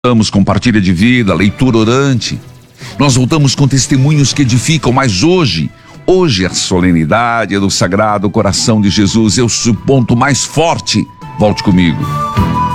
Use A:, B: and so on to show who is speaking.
A: voltamos com partilha de vida, leitura orante. Nós voltamos com testemunhos que edificam, mas hoje a solenidade é do Sagrado Coração de Jesus. Eu sou o ponto mais forte. Volte comigo.